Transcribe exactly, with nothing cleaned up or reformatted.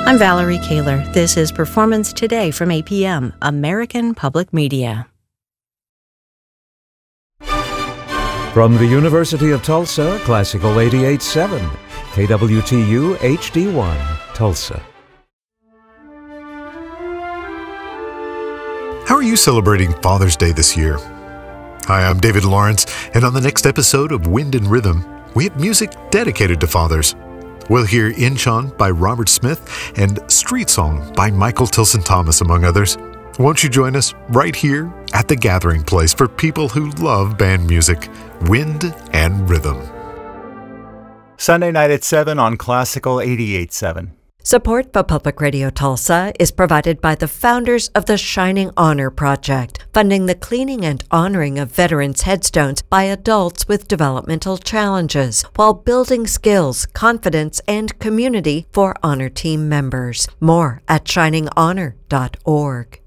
I'm Valerie Kaler. This is Performance Today from A P M, American Public Media. From the University of Tulsa, Classical eighty-eight point seven, K W T U H D one, Tulsa. How are you celebrating Father's Day this year? Hi, I'm David Lawrence, and on the next episode of Wind and Rhythm, we have music dedicated to fathers. We'll hear Inchon by Robert Smith and Street Song by Michael Tilson Thomas, among others. Won't you join us right here at the gathering place for people who love band music, Wind and Rhythm? Sunday night at seven on Classical eighty-eight point seven. Support for Public Radio Tulsa is provided by the founders of the Shining Honor Project, funding the cleaning and honoring of veterans' headstones by adults with developmental challenges, while building skills, confidence, and community for honor team members. More at shining honor dot org.